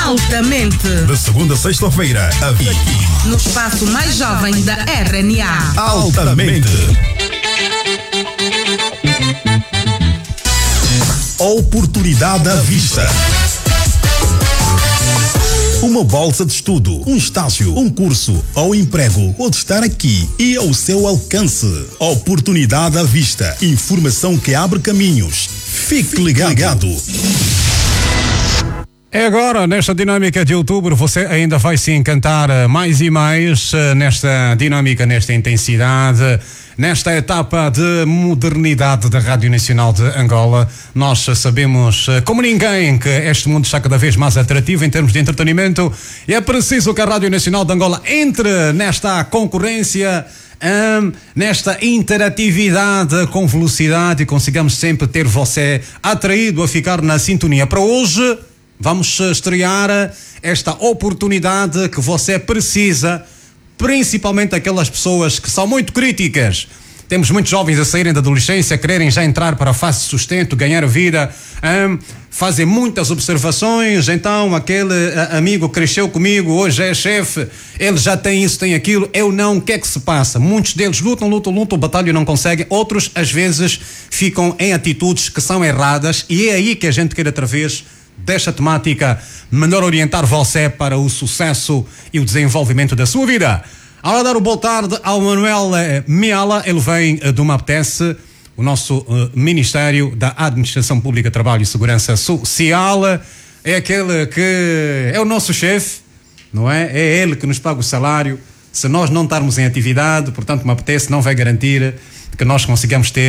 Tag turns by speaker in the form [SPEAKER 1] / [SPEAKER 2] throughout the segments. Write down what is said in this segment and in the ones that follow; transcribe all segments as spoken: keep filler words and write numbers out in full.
[SPEAKER 1] Altamente.
[SPEAKER 2] De segunda a sexta-feira, aqui
[SPEAKER 1] no espaço mais jovem da R N A.
[SPEAKER 2] Altamente. Oportunidade à vista. Uma bolsa de estudo, um estágio, um curso ou emprego pode estar aqui e ao seu alcance. Oportunidade à vista. Informação que abre caminhos. Fique ligado.
[SPEAKER 3] É agora, nesta dinâmica de outubro, você ainda vai se encantar mais e mais nesta dinâmica, nesta intensidade, nesta etapa de modernidade da Rádio Nacional de Angola. Nós sabemos, como ninguém, que este mundo está cada vez mais atrativo em termos de entretenimento e é preciso que a Rádio Nacional de Angola entre nesta concorrência, Um, nesta interatividade com velocidade e consigamos sempre ter você atraído a ficar na sintonia. Para hoje vamos estrear esta oportunidade que você precisa, principalmente aquelas pessoas que são muito críticas. Temos muitos jovens a saírem da adolescência, quererem já entrar para a fase de sustento, ganhar a vida, um, fazem muitas observações. Então aquele uh, amigo cresceu comigo, hoje é chefe, ele já tem isso, tem aquilo, eu não, o que é que se passa? Muitos deles lutam, lutam, lutam, batalham e não conseguem. Outros às vezes ficam em atitudes que são erradas e é aí que a gente quer, através desta temática, melhor orientar você para o sucesso e o desenvolvimento da sua vida. Ao dar o boa tarde ao Manuel eh, Miala, ele vem eh, do MAPTES, o nosso eh, Ministério da Administração Pública, Trabalho e Segurança Social. É aquele que é o nosso chefe, não é? É ele que nos paga o salário. Se nós não estarmos em atividade, portanto, o MAPTES não vai garantir que nós consigamos ter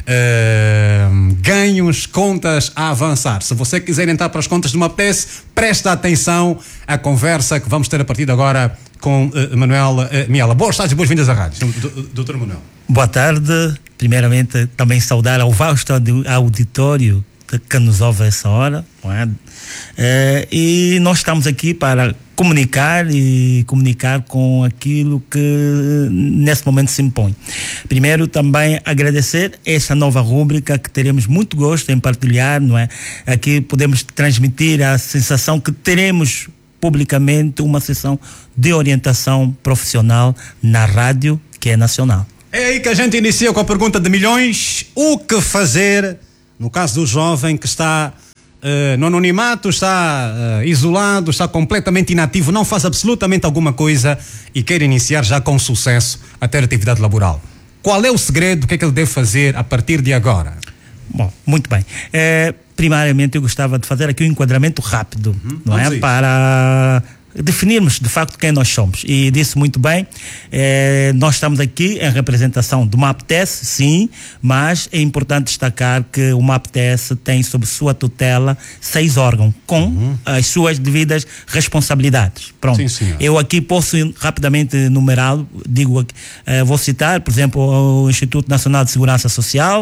[SPEAKER 3] uh, ganhos, contas a avançar. Se você quiser entrar para as contas do MAPTES, presta atenção à conversa que vamos ter a partir de agora com uh, Manuel uh, Miala. Boas tardes e boas-vindas à rádio, doutor Manuel.
[SPEAKER 4] Boa tarde. Primeiramente, também saudar ao vasto auditório que, que nos ouve a essa hora. Não é? Uh, e nós estamos aqui para comunicar e comunicar com aquilo que nesse momento se impõe. Primeiro, também agradecer esta nova rúbrica que teremos muito gosto em partilhar, não é? Aqui podemos transmitir a sensação que teremos publicamente uma sessão de orientação profissional na rádio, que é nacional.
[SPEAKER 3] É aí que a gente inicia com a pergunta de milhões: o que fazer no caso do jovem que está Uh, no anonimato, está uh, isolado, está completamente inativo, não faz absolutamente alguma coisa e quer iniciar já com sucesso a ter atividade laboral? Qual é o segredo? O que é que ele deve fazer a partir de agora?
[SPEAKER 4] Bom, muito bem. É, primariamente eu gostava de fazer aqui um enquadramento rápido, uhum, não é? Para definirmos de facto quem nós somos. E disse muito bem, eh, nós estamos aqui em representação do MAPTES, sim, mas é importante destacar que o MAPTES tem sob sua tutela seis órgãos com uhum. as suas devidas responsabilidades. Pronto. Sim, eu aqui posso rapidamente enumerá-lo, digo, eh, vou citar, por exemplo, o Instituto Nacional de Segurança Social,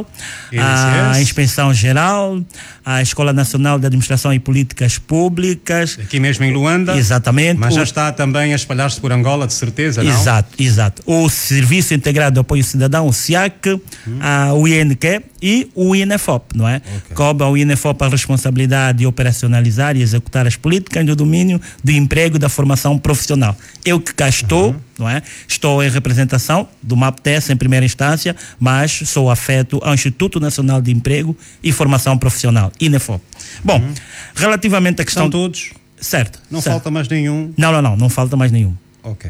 [SPEAKER 4] a Inspeção Geral, a Escola Nacional de Administração e Políticas Públicas.
[SPEAKER 3] Aqui mesmo em Luanda.
[SPEAKER 4] Exatamente.
[SPEAKER 3] Mas já
[SPEAKER 4] o...
[SPEAKER 3] está também a espalhar-se por Angola, de certeza, não?
[SPEAKER 4] Exato, exato. O Serviço Integrado de Apoio Cidadão, o SIAC, hum. a, o I N Q e o I N F O P, não é? Okay. Coube ao I N F O P a responsabilidade de operacionalizar e executar as políticas do domínio do emprego e da formação profissional. Eu que cá estou, uhum. não é? Estou em representação do MAPTES em primeira instância, mas sou afeto ao Instituto Nacional de Emprego e Formação Profissional, I N F O P. Bom, uhum. relativamente à questão...
[SPEAKER 3] São todos?
[SPEAKER 4] Certo.
[SPEAKER 3] Não
[SPEAKER 4] certo.
[SPEAKER 3] falta mais nenhum?
[SPEAKER 4] Não, não, não, não falta mais nenhum.
[SPEAKER 3] Ok.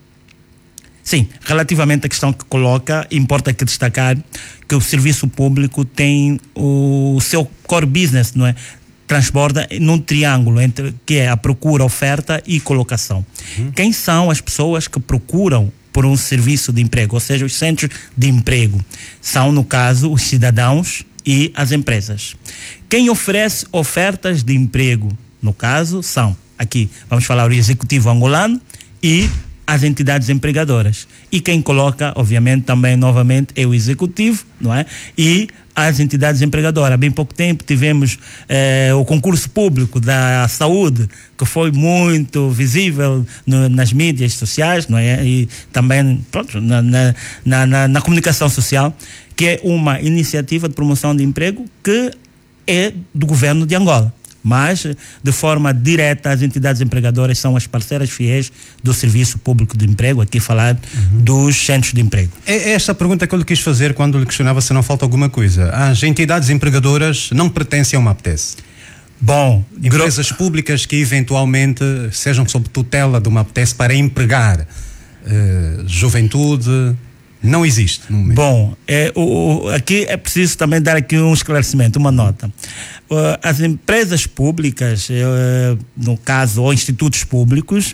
[SPEAKER 4] Sim, relativamente à questão que coloca, importa aqui destacar que o serviço público tem o seu core business, não é? Transborda num triângulo entre que é a procura, oferta e colocação. Uhum. Quem são as pessoas que procuram por um serviço de emprego, ou seja, os centros de emprego? São, no caso, os cidadãos e as empresas. Quem oferece ofertas de emprego, no caso, são, aqui, vamos falar o executivo angolano e as entidades empregadoras. E quem coloca, obviamente, também, novamente, é o executivo, não é? E as entidades empregadoras. Há bem pouco tempo tivemos eh, o concurso público da saúde, que foi muito visível no, nas mídias sociais, não é? E também, pronto, na, na, na, na, na comunicação social, que é uma iniciativa de promoção de emprego que é do governo de Angola. mas de forma direta as entidades empregadoras são as parceiras fiéis do Serviço Público de Emprego, aqui falar uhum. dos centros de emprego.
[SPEAKER 3] É esta a pergunta que eu lhe quis fazer quando lhe questionava se não falta alguma coisa. As entidades empregadoras não pertencem a uma apetece?
[SPEAKER 4] Bom,
[SPEAKER 3] empresas gro... públicas que eventualmente sejam sob tutela de uma apetece para empregar uh, juventude, não existe no momento.
[SPEAKER 4] Bom, é, o, o, aqui é preciso também dar aqui um esclarecimento, uma nota. Uh, as empresas públicas, uh, no caso, ou institutos públicos,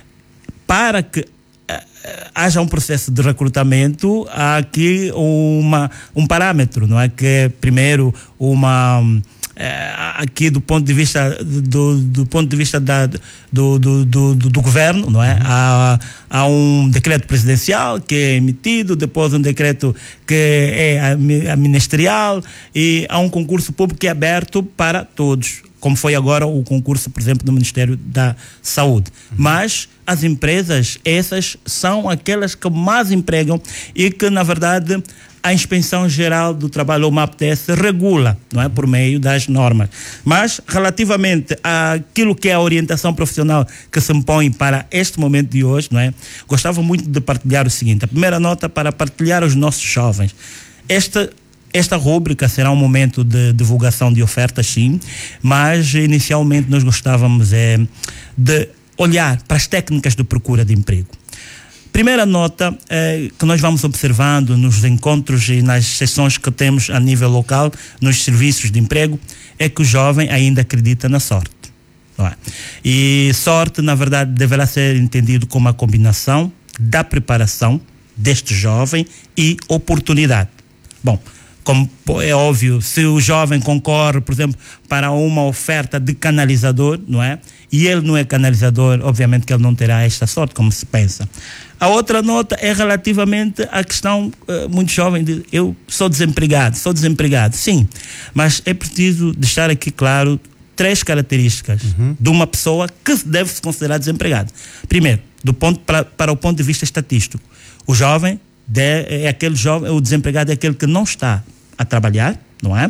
[SPEAKER 4] para que haja um processo de recrutamento, há aqui uma, um parâmetro, não é? Que é, primeiro, uma... É, aqui do ponto de vista do, do ponto de vista da, do, do, do, do governo, não é? Uhum. Há, há um decreto presidencial que é emitido, depois um decreto que é ministerial, e há um concurso público que é aberto para todos, como foi agora o concurso, por exemplo, do Ministério da Saúde. Uhum. Mas as empresas, essas são aquelas que mais empregam e que, na verdade, a Inspeção Geral do Trabalho, ou MAPTES, regula, não é, por meio das normas. Mas, relativamente àquilo que é a orientação profissional que se impõe para este momento de hoje, não é, gostava muito de partilhar o seguinte. A primeira nota para partilhar aos nossos jovens. Esta Esta rúbrica será um momento de divulgação de ofertas, sim, mas inicialmente nós gostávamos é, de olhar para as técnicas de procura de emprego. Primeira nota é, que nós vamos observando nos encontros e nas sessões que temos a nível local, nos serviços de emprego, é que o jovem ainda acredita na sorte. Não é? E sorte, na verdade, deverá ser entendido como a combinação da preparação deste jovem e oportunidade. Bom, como é óbvio, se o jovem concorre, por exemplo, para uma oferta de canalizador, não é? E ele não é canalizador, obviamente que ele não terá esta sorte, como se pensa. A outra nota é relativamente à questão uh, muito jovem de eu sou desempregado, sou desempregado, sim, mas é preciso deixar aqui claro três características uhum. de uma pessoa que deve se considerar desempregado. Primeiro, do ponto para, para o ponto de vista estatístico, o jovem de, é aquele jovem, o desempregado é aquele que não está a trabalhar, não é?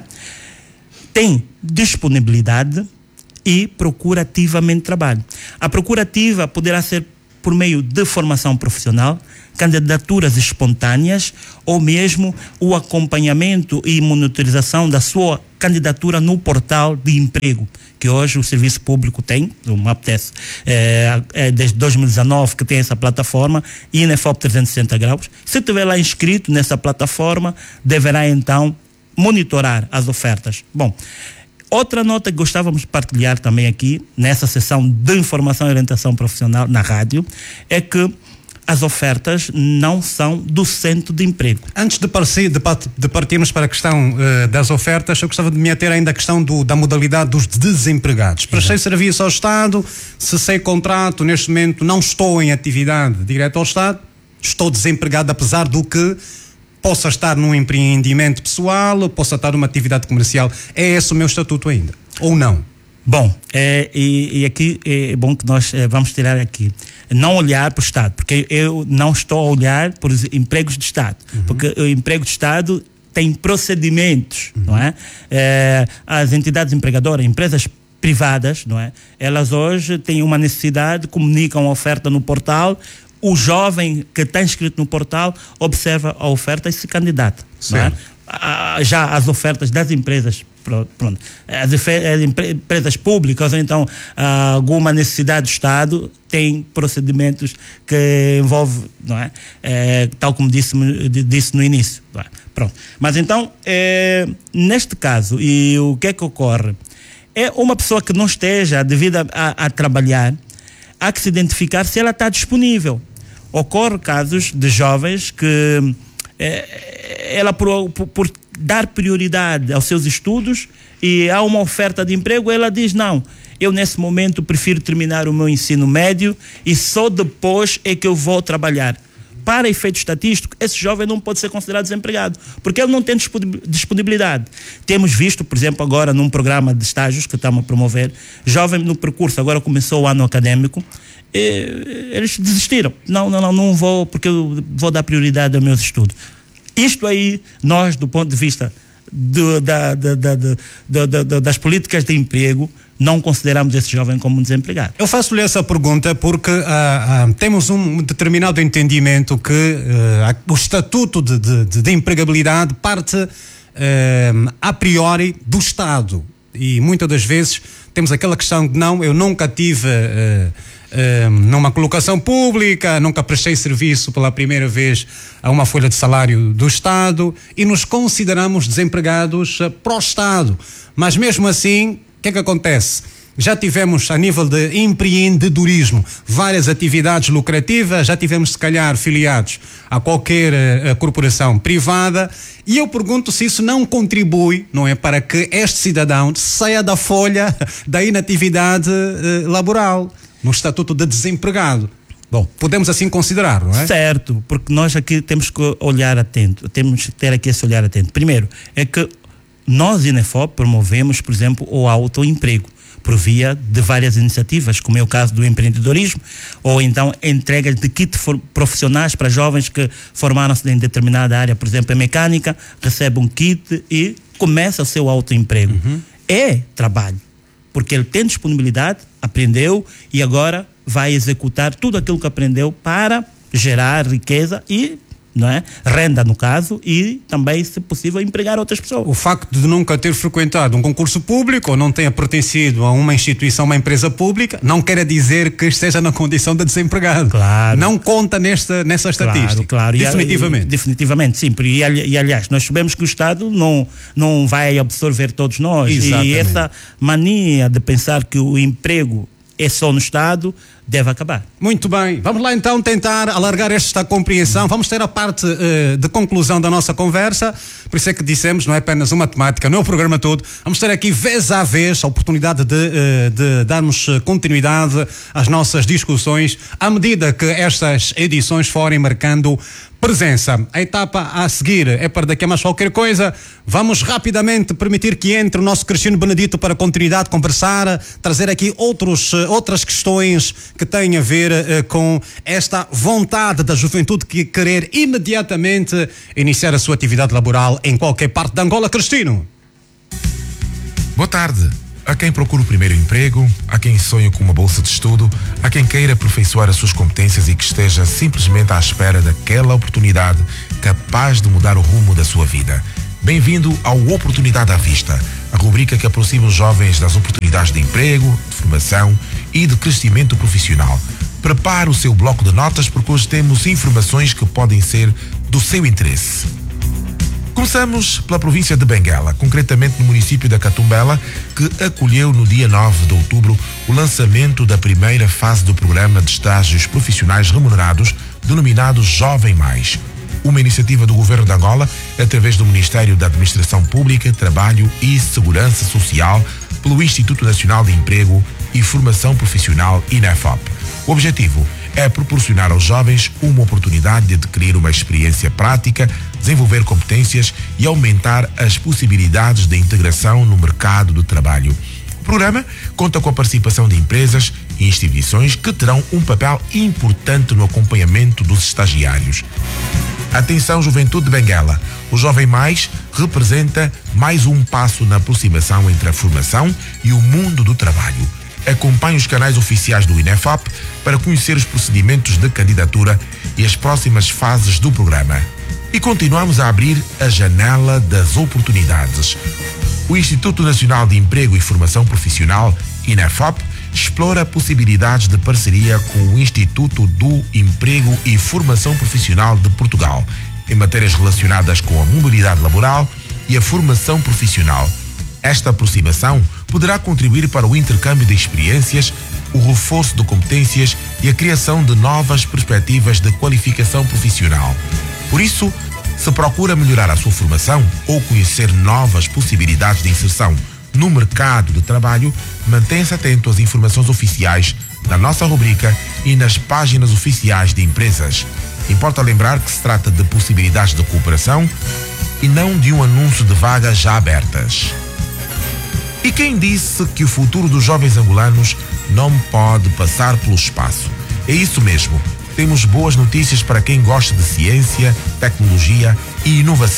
[SPEAKER 4] Tem disponibilidade e procura ativamente trabalho. A procura ativa poderá ser por meio de formação profissional, candidaturas espontâneas ou mesmo o acompanhamento e monitorização da sua candidatura no portal de emprego, que hoje o Serviço Público tem, o MAPTES, é, é desde dois mil e dezenove que tem essa plataforma, I N F O P trezentos e sessenta graus. Se estiver lá inscrito nessa plataforma, deverá então monitorar as ofertas. Bom, outra nota que gostávamos de partilhar também aqui, nessa sessão de informação e orientação profissional na rádio, é que as ofertas não são do centro de emprego.
[SPEAKER 3] Antes de, partir, de, de partirmos para a questão uh, das ofertas, eu gostava de me ater ainda à questão do, da modalidade dos desempregados. Prestei serviço ao Estado, cessei contrato, neste momento não estou em atividade direta ao Estado, estou desempregado, apesar do que possa estar num empreendimento pessoal, possa estar numa atividade comercial. É esse o meu estatuto ainda? Ou não?
[SPEAKER 4] Bom, é, e, e aqui é bom que nós é, vamos tirar aqui, não olhar para o Estado, porque eu não estou a olhar por os empregos de Estado, uhum. porque o emprego de Estado tem procedimentos, uhum. não é? é? As entidades empregadoras, empresas privadas, não é? Elas hoje têm uma necessidade, comunicam a oferta no portal, o jovem que está inscrito no portal observa a oferta e se candidata, não é? Já as ofertas das empresas, pronto, as, as empresas públicas, ou então alguma necessidade do Estado, tem procedimentos que envolvem, não é? É, tal como disse, disse no início, não é? Pronto. Mas então, é, neste caso, e o que é que ocorre? É uma pessoa que não esteja devido a, a, a trabalhar, há que se identificar se ela está disponível. Ocorre casos de jovens que é, ela por, por, por dar prioridade aos seus estudos e há uma oferta de emprego, ela diz não, eu nesse momento prefiro terminar o meu ensino médio e só depois é que eu vou trabalhar. Para efeito estatístico, esse jovem não pode ser considerado desempregado, porque ele não tem disponibilidade. Temos visto, por exemplo, agora num programa de estágios que estamos a promover, jovem no percurso, agora começou o ano acadêmico, e eles desistiram. Não, não, não, não vou, porque eu vou dar prioridade aos meus estudos. Isto aí, nós, do ponto de vista do, da, da, da, da, da, da, das políticas de emprego, não consideramos esse jovem como um desempregado.
[SPEAKER 3] Eu faço-lhe essa pergunta porque uh, uh, temos um determinado entendimento que uh, o estatuto de, de, de empregabilidade parte uh, a priori do Estado, e muitas das vezes temos aquela questão de não, eu nunca tive uh, uh, numa colocação pública, nunca prestei serviço pela primeira vez a uma folha de salário do Estado e nos consideramos desempregados uh, para o Estado. Mas mesmo assim, o que é que acontece? Já tivemos, a nível de empreendedorismo, várias atividades lucrativas, já tivemos, se calhar, filiados a qualquer uh, corporação privada, e eu pergunto se isso não contribui, não é, para que este cidadão saia da folha da inatividade uh, laboral, no estatuto de desempregado. Bom, podemos assim considerar, não é?
[SPEAKER 4] Certo, porque nós aqui temos que olhar atento, temos que ter aqui esse olhar atento. Primeiro, é que nós, INEFOP, promovemos, por exemplo, o autoemprego, por via de várias iniciativas, como é o caso do empreendedorismo, ou então entregas de kits profissionais para jovens que formaram-se em determinada área, por exemplo, a mecânica, recebe um kit e começa o seu autoemprego. Uhum. É trabalho, porque ele tem disponibilidade, aprendeu e agora vai executar tudo aquilo que aprendeu para gerar riqueza e, não é, renda no caso, e também, se possível, empregar outras pessoas.
[SPEAKER 3] O facto de nunca ter frequentado um concurso público ou não tenha pertencido a uma instituição, uma empresa pública, não quer dizer que esteja na condição de desempregado.
[SPEAKER 4] Claro.
[SPEAKER 3] Não conta nesta, nessa estatística.
[SPEAKER 4] Claro, claro.
[SPEAKER 3] Definitivamente.
[SPEAKER 4] E, definitivamente, sim. E, e aliás, nós sabemos que o Estado não, não vai absorver todos nós.
[SPEAKER 3] Exatamente.
[SPEAKER 4] E essa mania de pensar que o emprego é só no Estado deve acabar.
[SPEAKER 3] Muito bem, vamos lá então tentar alargar esta compreensão. Vamos ter a parte uh, de conclusão da nossa conversa, por isso é que dissemos, não é apenas uma temática, não é o programa todo. Vamos ter aqui vez a vez a oportunidade de, uh, de darmos continuidade às nossas discussões à medida que estas edições forem marcando presença. A etapa a seguir é para daqui a mais qualquer coisa. Vamos rapidamente permitir que entre o nosso Cristiano Benedito para continuidade, conversar, trazer aqui outros, outras questões que têm a ver uh, com esta vontade da juventude que querer imediatamente iniciar a sua atividade laboral em qualquer parte de Angola. Cristino.
[SPEAKER 5] Boa tarde. A quem procura o primeiro emprego, a quem sonha com uma bolsa de estudo, a quem queira aperfeiçoar as suas competências e que esteja simplesmente à espera daquela oportunidade capaz de mudar o rumo da sua vida. Bem-vindo ao Oportunidade à Vista, a rubrica que aproxima os jovens das oportunidades de emprego, de formação e de crescimento profissional. Prepare o seu bloco de notas porque hoje temos informações que podem ser do seu interesse. Começamos pela província de Benguela, concretamente no município da Catumbela, que acolheu no dia nove de outubro o lançamento da primeira fase do programa de estágios profissionais remunerados, denominado Jovem Mais. Uma iniciativa do Governo de Angola, através do Ministério da Administração Pública, Trabalho e Segurança Social, pelo Instituto Nacional de Emprego e Formação Profissional, INEFOP. O objetivo é proporcionar aos jovens uma oportunidade de adquirir uma experiência prática, desenvolver competências e aumentar as possibilidades de integração no mercado do trabalho. O programa conta com a participação de empresas e instituições que terão um papel importante no acompanhamento dos estagiários. Atenção, juventude de Benguela. O Jovem Mais representa mais um passo na aproximação entre a formação e o mundo do trabalho. Acompanhe os canais oficiais do INEFOP para conhecer os procedimentos de candidatura e as próximas fases do programa. E continuamos a abrir a janela das oportunidades. O Instituto Nacional de Emprego e Formação Profissional, INEFOP, explora possibilidades de parceria com o Instituto do Emprego e Formação Profissional de Portugal, em matérias relacionadas com a mobilidade laboral e a formação profissional. Esta aproximação poderá contribuir para o intercâmbio de experiências, o reforço de competências e a criação de novas perspectivas de qualificação profissional. Por isso, se procura melhorar a sua formação ou conhecer novas possibilidades de inserção no mercado de trabalho, mantenha-se atento às informações oficiais da nossa rubrica e nas páginas oficiais de empresas. Importa lembrar que se trata de possibilidades de cooperação e não de um anúncio de vagas já abertas. E quem disse que o futuro dos jovens angolanos não pode passar pelo espaço? É isso mesmo. Temos boas notícias para quem gosta de ciência, tecnologia e inovação.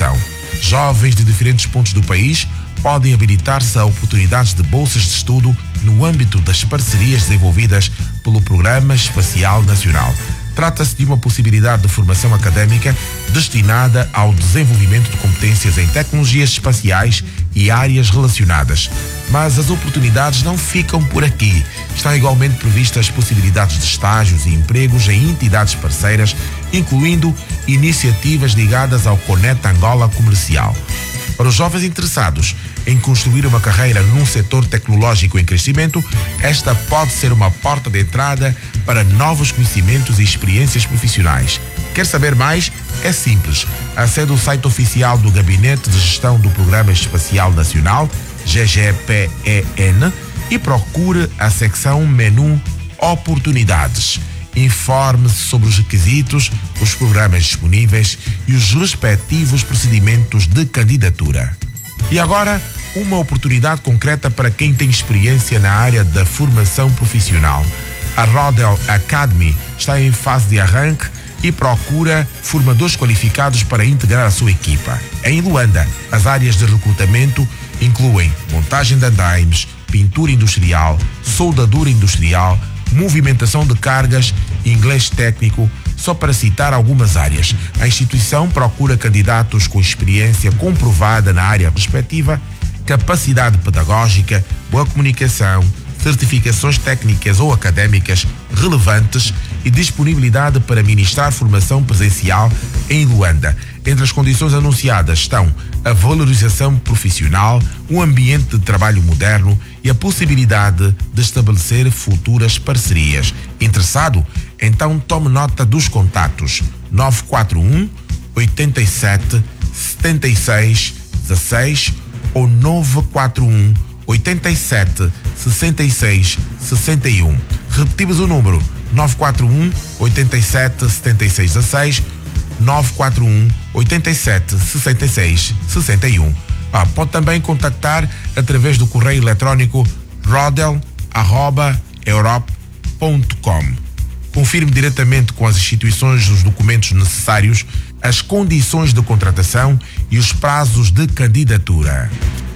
[SPEAKER 5] Jovens de diferentes pontos do país podem habilitar-se a oportunidades de bolsas de estudo no âmbito das parcerias desenvolvidas pelo Programa Espacial Nacional. Trata-se de uma possibilidade de formação académica destinada ao desenvolvimento de competências em tecnologias espaciais e áreas relacionadas. Mas as oportunidades não ficam por aqui. Estão igualmente previstas possibilidades de estágios e empregos em entidades parceiras, incluindo iniciativas ligadas ao Conecta Angola Comercial. Para os jovens interessados em construir uma carreira num setor tecnológico em crescimento, esta pode ser uma porta de entrada para novos conhecimentos e experiências profissionais. Quer saber mais? É simples. Acede ao site oficial do Gabinete de Gestão do Programa Espacial Nacional, G G P E N, e procure a secção Menu Oportunidades. Informe-se sobre os requisitos, os programas disponíveis e os respectivos procedimentos de candidatura. E agora, uma oportunidade concreta para quem tem experiência na área da formação profissional. A Rodel Academy está em fase de arranque e procura formadores qualificados para integrar a sua equipa. Em Luanda, as áreas de recrutamento incluem montagem de andaimes, pintura industrial, soldadura industrial, movimentação de cargas, inglês técnico, só para citar algumas áreas. A instituição procura candidatos com experiência comprovada na área respectiva, capacidade pedagógica, boa comunicação, certificações técnicas ou académicas relevantes e disponibilidade para ministrar formação presencial em Luanda. Entre as condições anunciadas estão a valorização profissional, um ambiente de trabalho moderno e a possibilidade de estabelecer futuras parcerias. Interessado? Então tome nota dos contatos nove quatro um, oito sete, sete seis um seis ou nove quatro um, oito sete, seis seis um um. Repetimos o número nove quatro um, oito sete, sete seis um seis, nove quatro um, oito sete, seis seis um um. Ah, pode também contactar através do correio eletrónico rodel arroba europe ponto com. Confirme diretamente com as instituições os documentos necessários, as condições de contratação e os prazos de candidatura.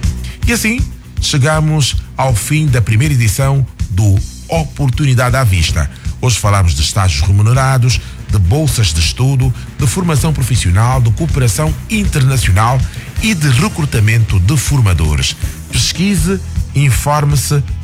[SPEAKER 5] E assim, chegamos ao fim da primeira edição do Oportunidade à Vista. Hoje falamos de estágios remunerados, de bolsas de estudo, de formação profissional, de cooperação internacional e de recrutamento de formadores. Pesquise, informe-se